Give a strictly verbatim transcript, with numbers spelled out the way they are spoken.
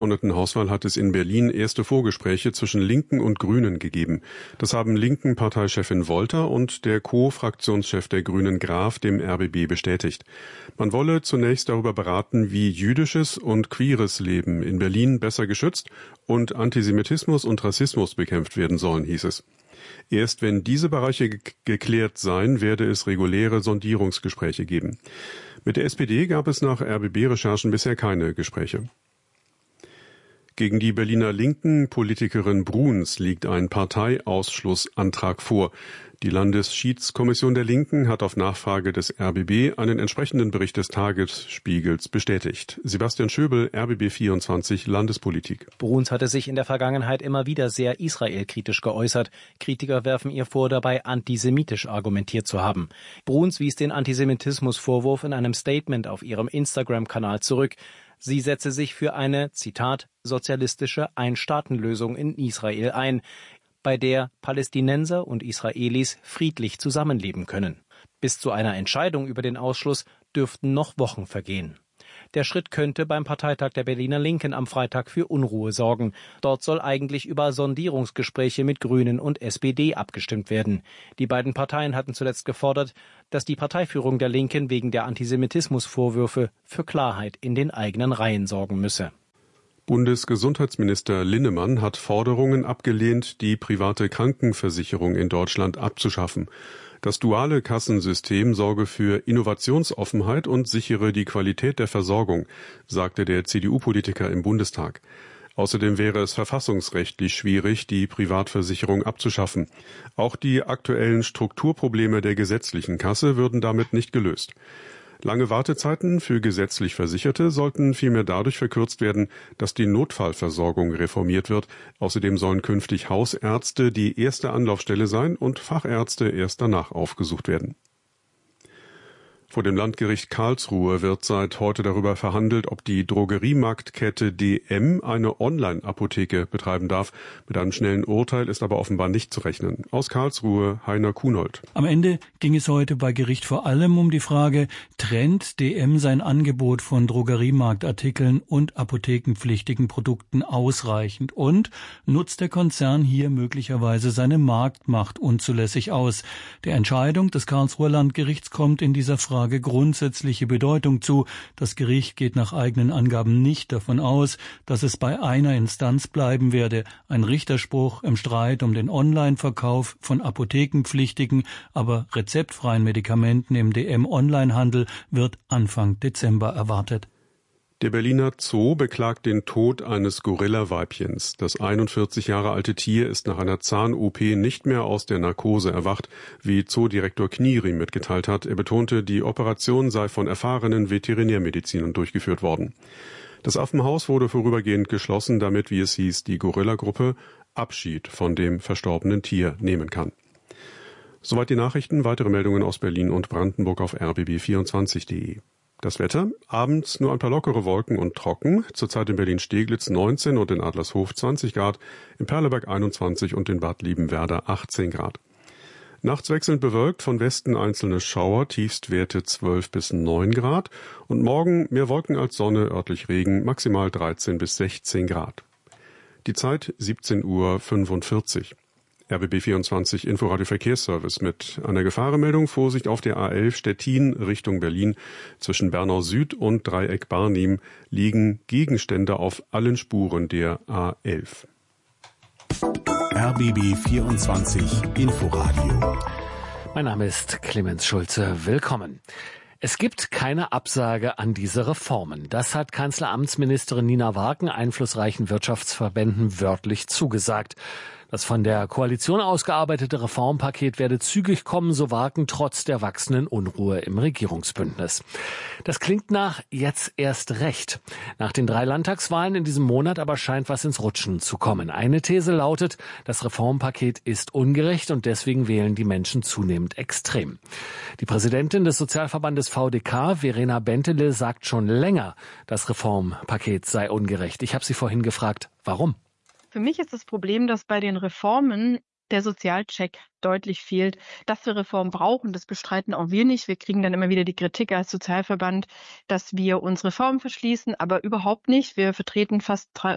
Abgeordnetenhauswahl hat es in Berlin erste Vorgespräche zwischen Linken und Grünen gegeben. Das haben Linken-Parteichefin Wolter und der Co-Fraktionschef der Grünen Graf dem R B B bestätigt. Man wolle zunächst darüber beraten, wie jüdisches und queeres Leben in Berlin besser geschützt und Antisemitismus und Rassismus bekämpft werden sollen, hieß es. Erst wenn diese Bereiche ge- geklärt seien, werde es reguläre Sondierungsgespräche geben. Mit der S P D gab es nach R B B-Recherchen bisher keine Gespräche. Gegen die Berliner Linken Politikerin Bruns liegt ein Parteiausschlussantrag vor. Die Landesschiedskommission der Linken hat auf Nachfrage des R B B einen entsprechenden Bericht des Tagesspiegels bestätigt. Sebastian Schöbel, R B B vierundzwanzig Landespolitik. Bruns hatte sich in der Vergangenheit immer wieder sehr israelkritisch geäußert. Kritiker werfen ihr vor, dabei antisemitisch argumentiert zu haben. Bruns wies den Antisemitismusvorwurf in einem Statement auf ihrem Instagram-Kanal zurück. Sie setze sich für eine, Zitat, sozialistische Ein-Staaten-Lösung in Israel ein, bei der Palästinenser und Israelis friedlich zusammenleben können. Bis zu einer Entscheidung über den Ausschluss dürften noch Wochen vergehen. Der Schritt könnte beim Parteitag der Berliner Linken am Freitag für Unruhe sorgen. Dort soll eigentlich über Sondierungsgespräche mit Grünen und S P D abgestimmt werden. Die beiden Parteien hatten zuletzt gefordert, dass die Parteiführung der Linken wegen der Antisemitismusvorwürfe für Klarheit in den eigenen Reihen sorgen müsse. Bundesgesundheitsminister Linnemann hat Forderungen abgelehnt, die private Krankenversicherung in Deutschland abzuschaffen. Das duale Kassensystem sorge für Innovationsoffenheit und sichere die Qualität der Versorgung, sagte der C D U-Politiker im Bundestag. Außerdem wäre es verfassungsrechtlich schwierig, die Privatversicherung abzuschaffen. Auch die aktuellen Strukturprobleme der gesetzlichen Kasse würden damit nicht gelöst. Lange Wartezeiten für gesetzlich Versicherte sollten vielmehr dadurch verkürzt werden, dass die Notfallversorgung reformiert wird. Außerdem sollen künftig Hausärzte die erste Anlaufstelle sein und Fachärzte erst danach aufgesucht werden. Vor dem Landgericht Karlsruhe wird seit heute darüber verhandelt, ob die Drogeriemarktkette D M eine Online-Apotheke betreiben darf. Mit einem schnellen Urteil ist aber offenbar nicht zu rechnen. Aus Karlsruhe, Heiner Kunold. Am Ende ging es heute bei Gericht vor allem um die Frage, trennt D M sein Angebot von Drogeriemarktartikeln und apothekenpflichtigen Produkten ausreichend und nutzt der Konzern hier möglicherweise seine Marktmacht unzulässig aus? Der Entscheidung des Karlsruher Landgerichts kommt in dieser Frage grundsätzliche Bedeutung zu. Das Gericht geht nach eigenen Angaben nicht davon aus, dass es bei einer Instanz bleiben werde. Ein Richterspruch im Streit um den Online-Verkauf von apothekenpflichtigen, aber rezeptfreien Medikamenten im D M-Onlinehandel wird Anfang Dezember erwartet. Der Berliner Zoo beklagt den Tod eines Gorilla-Weibchens. Das einundvierzig Jahre alte Tier ist nach einer Zahn-O P nicht mehr aus der Narkose erwacht, wie Zoodirektor Kniry mitgeteilt hat. Er betonte, die Operation sei von erfahrenen Veterinärmedizinern durchgeführt worden. Das Affenhaus wurde vorübergehend geschlossen, damit, wie es hieß, die Gorilla-Gruppe Abschied von dem verstorbenen Tier nehmen kann. Soweit die Nachrichten. Weitere Meldungen aus Berlin und Brandenburg auf r b b vierundzwanzig punkt de. Das Wetter, abends nur ein paar lockere Wolken und trocken, zurzeit in Berlin-Steglitz neunzehn und in Adlershof zwanzig Grad, in Perleberg einundzwanzig und in Bad Liebenwerda achtzehn Grad. Nachts wechselnd bewölkt, von Westen einzelne Schauer, Tiefstwerte zwölf bis neun Grad und morgen mehr Wolken als Sonne, örtlich Regen, maximal dreizehn bis sechzehn Grad. Die Zeit siebzehn Uhr fünfundvierzig. R B B vierundzwanzig Inforadio Verkehrsservice mit einer Gefahrenmeldung. Vorsicht auf der A elf Stettin Richtung Berlin. Zwischen Bernau Süd und Dreieck Barnim liegen Gegenstände auf allen Spuren der A elf. R B B vierundzwanzig Inforadio. Mein Name ist Clemens Schulze. Willkommen. Es gibt keine Absage an diese Reformen. Das hat Kanzleramtsministerin Nina Warken einflussreichen Wirtschaftsverbänden wörtlich zugesagt. Das von der Koalition ausgearbeitete Reformpaket werde zügig kommen, so Warken, trotz der wachsenden Unruhe im Regierungsbündnis. Das klingt nach jetzt erst recht. Nach den drei Landtagswahlen in diesem Monat aber scheint was ins Rutschen zu kommen. Eine These lautet, das Reformpaket ist ungerecht und deswegen wählen die Menschen zunehmend extrem. Die Präsidentin des Sozialverbandes V D K, Verena Bentele, sagt schon länger, das Reformpaket sei ungerecht. Ich habe sie vorhin gefragt, warum? Für mich ist das Problem, dass bei den Reformen der Sozialcheck deutlich fehlt. Dass wir Reformen brauchen, das bestreiten auch wir nicht. Wir kriegen dann immer wieder die Kritik als Sozialverband, dass wir uns Reformen verschließen, aber überhaupt nicht. Wir vertreten fast